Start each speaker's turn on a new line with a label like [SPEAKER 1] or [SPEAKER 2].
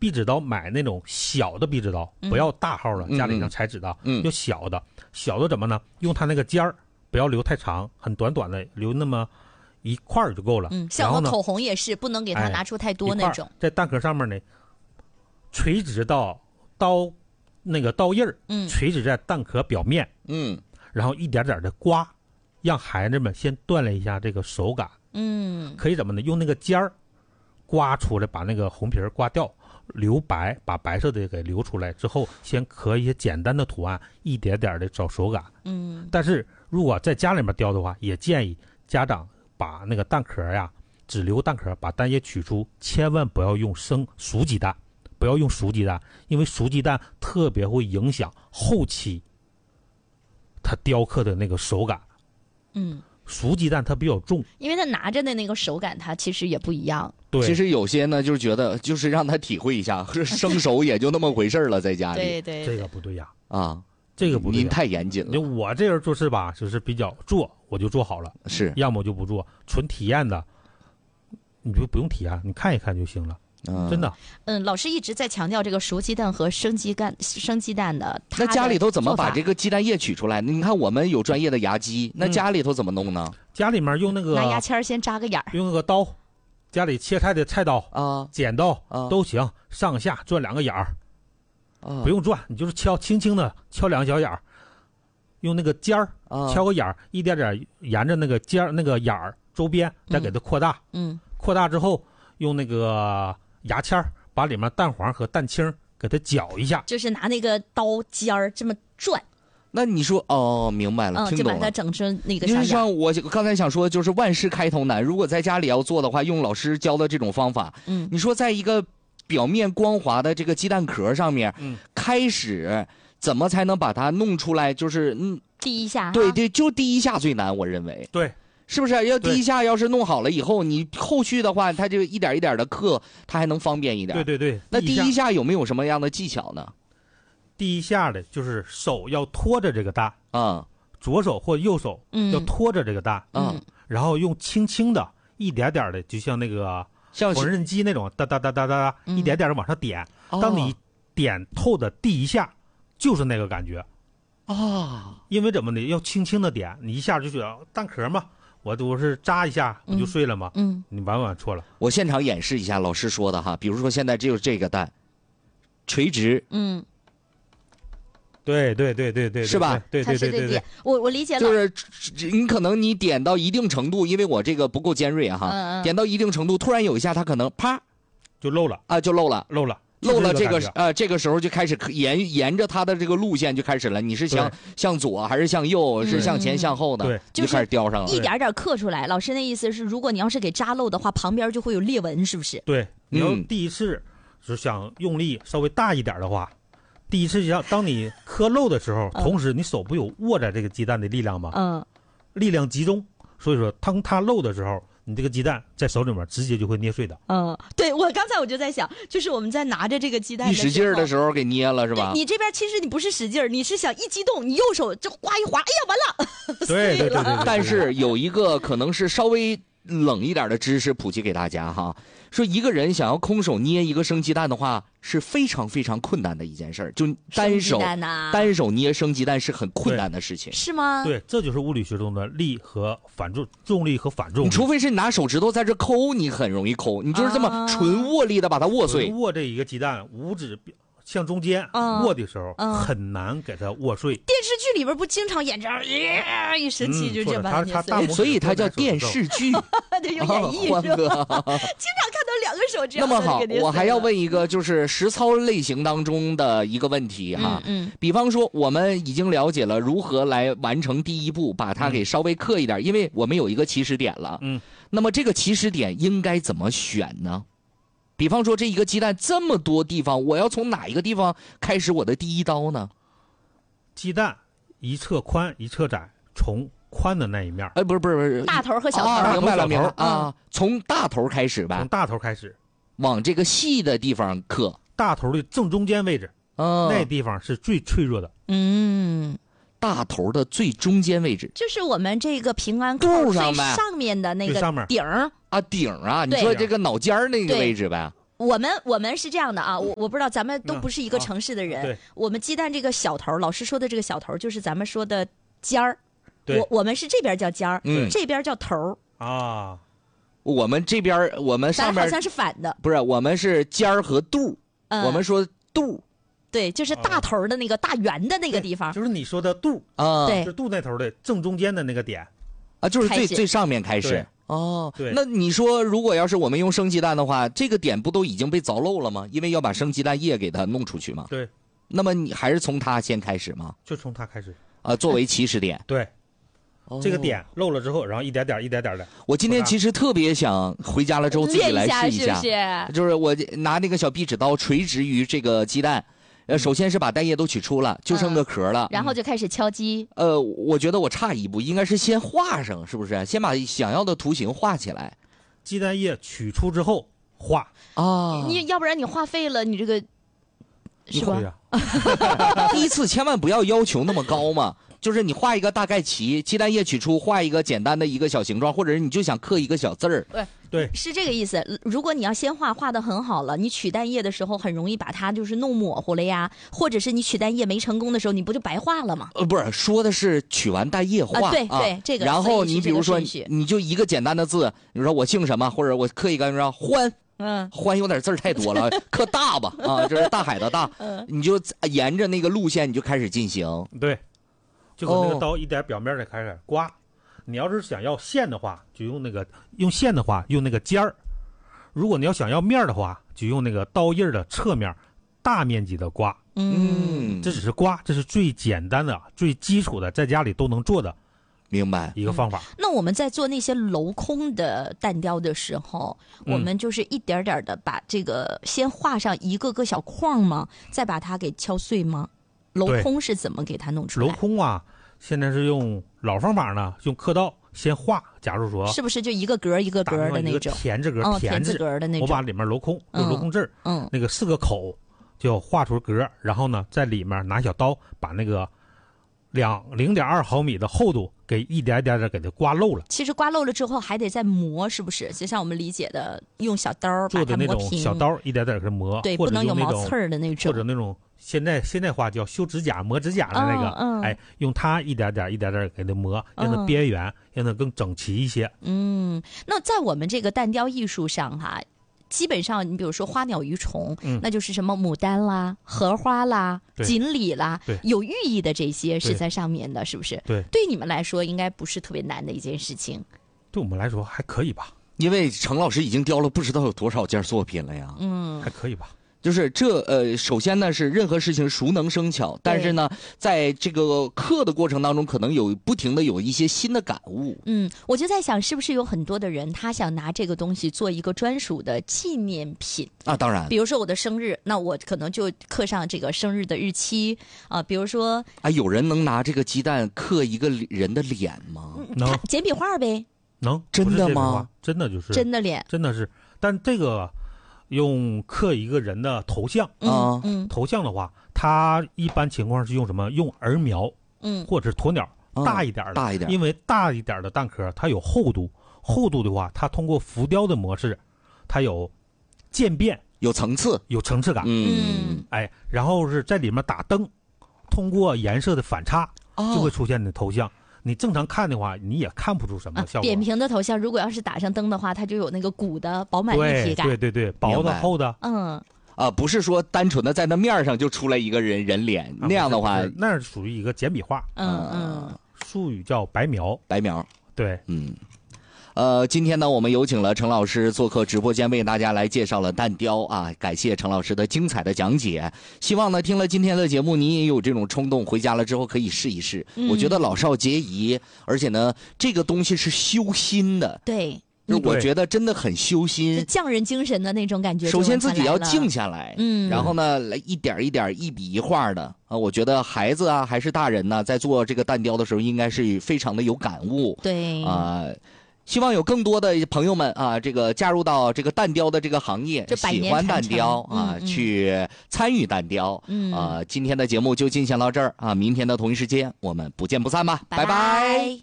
[SPEAKER 1] 壁纸刀买那种小的壁纸刀，不要大号的，家里上裁纸的，要小的。小的怎么呢？用它那个尖儿，不要留太长，很短短的，留那么一块儿就够了。
[SPEAKER 2] 像我们口红也是，不能给它拿出太多那种。
[SPEAKER 1] 在蛋壳上面呢，垂直到刀那个刀印儿，垂直在蛋壳表面，然后一点点的刮，让孩子们先锻炼一下这个手感。可以怎么呢？用那个尖儿刮出来，把那个红皮儿刮掉，留白，把白色的给留出来之后，先刻一些简单的图案，一点点的找手感。但是如果在家里面雕的话，也建议家长把那个蛋壳呀，只留蛋壳，把蛋液取出，千万不要用熟鸡蛋，不要用熟鸡蛋，因为熟鸡蛋特别会影响后期它雕刻的那个手感。熟鸡蛋它比较重，
[SPEAKER 2] 因为它拿着的那个手感它其实也不一样。
[SPEAKER 3] 对，其实有些呢就是觉得就是让他体会一下，生熟也就那么回事了，在家里。
[SPEAKER 2] 对，
[SPEAKER 1] 这个不对呀。
[SPEAKER 3] 这个不对，您太严谨了。
[SPEAKER 1] 我这人做事吧，就是比较做我就做好了，
[SPEAKER 3] 是，
[SPEAKER 1] 要么我就不做，纯体验的你就不用体验，你看一看就行了。真的。
[SPEAKER 2] 老师一直在强调这个熟鸡蛋和生鸡蛋的。
[SPEAKER 3] 那家里头怎么把这个鸡蛋液取出来？你看我们有专业的牙机，那家里头怎么弄呢？
[SPEAKER 1] 家里面用那个
[SPEAKER 2] 拿牙签先扎个眼儿，
[SPEAKER 1] 用那个刀，家里切菜的菜刀剪刀都行，上下转2个眼儿，不用转，你就是轻轻的敲2个小眼儿，用那个尖儿敲个眼儿，一点点沿着那个尖儿那个眼儿周边再给它扩大。扩大之后用那个牙签把里面蛋黄和蛋清给它搅一下，
[SPEAKER 2] 就是拿那个刀尖儿这么转。
[SPEAKER 3] 那你说明白了，听懂了，
[SPEAKER 2] 就把它整成那个。
[SPEAKER 3] 因为像我刚才想说，就是万事开头难。如果在家里要做的话，用老师教的这种方法，你说在一个表面光滑的这个鸡蛋壳上面，开始怎么才能把它弄出来？就是
[SPEAKER 2] 第一下，
[SPEAKER 3] 对，就第一下最难，我认为。
[SPEAKER 1] 对。
[SPEAKER 3] 是不是要第一下要是弄好了以后，你后续的话，它就一点一点的刻，它还能方便一点。
[SPEAKER 1] 对。
[SPEAKER 3] 那第一下有没有什么样的技巧呢？
[SPEAKER 1] 第一下的就是手要托着这个蛋左手或右手要托着这个蛋然后用轻轻的一点点的，就像那个缝纫机那种哒哒哒哒哒，一点点的往上点。当你点透的第一下，就是那个感觉因为怎么呢？要轻轻的点，你一下就觉得蛋壳嘛。我都是扎一下我就碎了吗？你完错了。
[SPEAKER 3] 我现场演示一下老师说的哈，比如说现在只有这个蛋，垂直，
[SPEAKER 1] 对，
[SPEAKER 3] 是吧？
[SPEAKER 1] 对，
[SPEAKER 2] 我理解了。
[SPEAKER 3] 就是你可能你点到一定程度，因为我这个不够尖锐哈，点到一定程度，突然有一下它可能啪
[SPEAKER 1] 就漏了
[SPEAKER 3] 就漏了。这个时候就开始沿着它的这个路线就开始了。你是向左还是向右？是向前向后的？
[SPEAKER 1] 对，
[SPEAKER 3] 就开始雕上了，
[SPEAKER 2] 一点点刻出来。老师那意思是，如果你要是给扎漏的话，旁边就会有裂纹，是不是？
[SPEAKER 1] 对，你要第一次是想用力稍微大一点的话，第一次当你刻漏的时候，同时你手不有握在这个鸡蛋的力量吗？力量集中，所以说当它漏的时候，你这个鸡蛋在手里面直接就会捏碎的。
[SPEAKER 2] 对，我刚才我就在想，就是我们在拿着这个鸡蛋
[SPEAKER 3] 一使劲的时候给捏了是吧？
[SPEAKER 2] 你这边其实你不是使劲，你是想一激动，你右手就哗一划，哎呀完了，
[SPEAKER 1] 对。
[SPEAKER 3] 但是有一个可能是稍微冷一点的知识普及给大家哈，说一个人想要空手捏一个生鸡蛋的话是非常非常困难的一件事，就单手捏生鸡蛋是很困难的事情，
[SPEAKER 2] 是吗？
[SPEAKER 1] 对，这就是物理学中的力和反重，重力和反重力。
[SPEAKER 3] 你除非是你拿手指头在这抠，你很容易抠，你就是这么纯握力的把它握碎。
[SPEAKER 1] 握这一个鸡蛋，五指向中间握的时候，很难给它握碎。
[SPEAKER 2] 电视剧里边不经常演这样，一生气就这般捏碎，
[SPEAKER 3] 所以它叫电视剧。
[SPEAKER 2] 对，有演艺是吧？经常看到两个手这样。
[SPEAKER 3] 那么好，我还要问一个，就是实操类型当中的一个问题哈。比方说，我们已经了解了如何来完成第一步，把它给稍微刻一点，因为我们有一个起始点了。那么这个起始点应该怎么选呢？比方说这一个鸡蛋这么多地方，我要从哪一个地方开始我的第一刀呢？
[SPEAKER 1] 鸡蛋一侧宽一侧窄，从宽的那一面。
[SPEAKER 3] 不是
[SPEAKER 2] 大头和小头。
[SPEAKER 3] 明白了从大头开始吧。
[SPEAKER 1] 从大头开始，
[SPEAKER 3] 往这个细的地方刻。
[SPEAKER 1] 大头的正中间位置，那地方是最脆弱的。
[SPEAKER 3] 大头的最中间位置，
[SPEAKER 2] 就是我们这个平安扣最上面的那个顶儿。
[SPEAKER 3] 顶啊！你说这个脑尖儿那个位置呗？
[SPEAKER 2] 我们是这样的啊，我不知道咱们都不是一个城市的人。
[SPEAKER 1] 对，
[SPEAKER 2] 我们鸡蛋这个小头，老师说的这个小头，就是咱们说的尖儿。
[SPEAKER 1] 对，
[SPEAKER 2] 我们是这边叫尖儿，这边叫头
[SPEAKER 1] 啊。
[SPEAKER 3] 我们这边我们上面
[SPEAKER 2] 好像是反的，
[SPEAKER 3] 不是，我们是尖儿和肚，我们说肚。
[SPEAKER 2] 对，就是大头的那个大圆的那个地方，
[SPEAKER 1] 就是你说的肚
[SPEAKER 3] 啊，
[SPEAKER 2] 对，
[SPEAKER 1] 就是肚那头的正中间的那个点
[SPEAKER 3] 啊，就是最上面开始。哦，
[SPEAKER 1] 对。
[SPEAKER 3] 那你说，如果要是我们用生鸡蛋的话，这个点不都已经被凿漏了吗？因为要把生鸡蛋液给它弄出去嘛。
[SPEAKER 1] 对。
[SPEAKER 3] 那么你还是从它先开始吗？
[SPEAKER 1] 就从它开始
[SPEAKER 3] 啊，作为起始点。
[SPEAKER 1] 对。这个点漏了之后，然后一点点的。
[SPEAKER 3] 我今天其实特别想回家了之后自己来试一下，就是我拿那个小壁纸刀垂直于这个鸡蛋。首先是把蛋液都取出了，就剩个壳了，
[SPEAKER 2] 然后就开始敲击。
[SPEAKER 3] 我觉得我差一步，应该是先画上，是不是？先把想要的图形画起来。
[SPEAKER 1] 鸡蛋液取出之后画
[SPEAKER 3] 啊，
[SPEAKER 2] 你要不然你画废了，你这个是吧？
[SPEAKER 3] 第一次千万不要要求那么高嘛。就是你画一个大概齐，鸡蛋液取出，画一个简单的一个小形状，或者是你就想刻一个小字儿。
[SPEAKER 1] 对，
[SPEAKER 2] 是这个意思。如果你要先画得很好了，你取蛋液的时候很容易把它就是弄模糊了呀，或者是你取蛋液没成功的时候，你不就白画了吗？
[SPEAKER 3] 不是，说的是取完蛋液画。
[SPEAKER 2] 对，这个。
[SPEAKER 3] 然后你比如说，你就一个简单的字，你说我姓什么，或者我刻一个说欢。欢有点字太多了，刻大吧啊，这是大海的大。你就沿着那个路线你就开始进行。
[SPEAKER 1] 对。就跟那个刀一点表面的开始刮，你要是想要线的话，就用线的话用那个尖儿；如果你要想要面的话，就用那个刀印的侧面，大面积的刮。这只是刮，这是最简单的、最基础的，在家里都能做的。
[SPEAKER 3] 明白
[SPEAKER 1] 一个方法。
[SPEAKER 2] 那我们在做那些镂空的蛋雕的时候，我们就是一点点的把这个先画上一个个小框吗？再把它给敲碎吗？镂空是怎么给它弄出来？
[SPEAKER 1] 镂空啊，现在是用老方法呢，用刻刀先画。假如说
[SPEAKER 2] 是不是就一个格一个格的那种
[SPEAKER 1] 田字格、
[SPEAKER 2] 田字格的那种？
[SPEAKER 1] 我把里面镂空，用镂空字那个4个口就画出格，然后呢，在里面拿小刀把那个0.2毫米的厚度给一点点的给它刮漏了。
[SPEAKER 2] 其实刮漏了之后还得再磨，是不是？就像我们理解的，用小刀把它磨平。
[SPEAKER 1] 做的那种小刀一点点给它磨，
[SPEAKER 2] 对，不能有毛刺儿的那种，
[SPEAKER 1] 或者那种现在话叫修指甲、磨指甲的那个，用它一点点给它磨，让它边缘让它更整齐一些。
[SPEAKER 2] 那在我们这个蛋雕艺术上哈。基本上，你比如说花鸟鱼虫，那就是什么牡丹啦、荷花啦、锦鲤啦，有寓意的这些是在上面的，是不是？对你们来说应该不是特别难的一件事情。
[SPEAKER 1] 对我们来说还可以吧，
[SPEAKER 3] 因为程老师已经雕了不知道有多少件作品了呀。
[SPEAKER 1] 还可以吧。
[SPEAKER 3] 就是首先呢是任何事情熟能生巧，但是呢，在这个刻的过程当中，可能不停的有一些新的感悟。
[SPEAKER 2] 我就在想，是不是有很多的人他想拿这个东西做一个专属的纪念品
[SPEAKER 3] 啊？当然，
[SPEAKER 2] 比如说我的生日，那我可能就刻上这个生日的日期啊。比如说
[SPEAKER 3] 有人能拿这个鸡蛋刻一个人的脸吗？
[SPEAKER 1] 能，
[SPEAKER 2] 简笔画呗。
[SPEAKER 1] 能，
[SPEAKER 3] 真的吗？
[SPEAKER 1] 真的就是
[SPEAKER 2] 真的脸，
[SPEAKER 1] 真的是，但这个。用刻一个人的头像头像的话，它一般情况是用什么？用儿苗，或者是鸵鸟，大一点的，因为大一点的蛋壳它有厚度，厚度的话，它通过浮雕的模式，它有渐变，
[SPEAKER 3] 有层次
[SPEAKER 1] 感，然后是在里面打灯，通过颜色的反差，就会出现你的头像。你正常看的话，你也看不出什么效果。
[SPEAKER 2] 扁平的头像，如果要是打上灯的话，它就有那个鼓的饱满立体感。
[SPEAKER 1] 对，薄的厚的。
[SPEAKER 3] 不是说单纯的在那面上就出来一个人脸，那样的话，
[SPEAKER 1] 那是属于一个简笔画。术语叫白描。对，
[SPEAKER 3] 今天呢，我们有请了程老师做客直播间，为大家来介绍了蛋雕啊，感谢程老师的精彩的讲解。希望呢，听了今天的节目，你也有这种冲动，回家了之后可以试一试。我觉得老少皆宜，而且呢，这个东西是修心的。
[SPEAKER 2] 对。
[SPEAKER 3] 我觉得真的很修心，
[SPEAKER 2] 匠人精神的那种感觉。
[SPEAKER 3] 首先自己要静下来，然后呢，来一点一点、一笔一画的啊。我觉得孩子啊，还是大人呢，在做这个蛋雕的时候，应该是非常的有感悟。
[SPEAKER 2] 对
[SPEAKER 3] 啊。希望有更多的朋友们啊，这个加入到这个蛋雕的这个行业，喜欢蛋雕啊，去参与蛋雕。今天的节目就进行到这儿啊，明天的同一时间我们不见不散吧，拜拜。